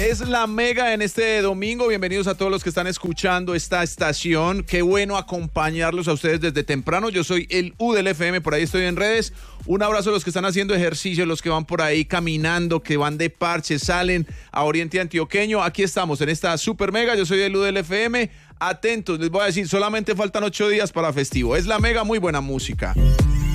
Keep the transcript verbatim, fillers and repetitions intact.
Es la Mega en este domingo. Bienvenidos a todos los que están escuchando esta estación. Qué bueno acompañarlos a ustedes desde temprano. Yo soy el U del F M, por ahí estoy en redes. Un abrazo a los que están haciendo ejercicio, los que van por ahí caminando, que van de parche, salen a Oriente Antioqueño. Aquí estamos en esta Super Mega. Yo soy el U del F M. Atentos, les voy a decir, solamente faltan ocho días para festivo. Es la Mega, muy buena música.